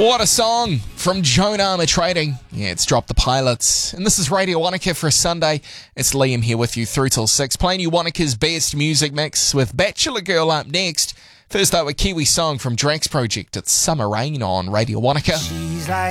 What a song from Joan Armour Trading. Yeah, it's Drop the Pilots. And this is Radio Wanaka for a Sunday. It's Liam here with you through till 6, playing you Wanaka's best music mix with Bachelor Girl up next. First up, a Kiwi song from Drax Project. It's Summer Rain on Radio Wanaka. She's like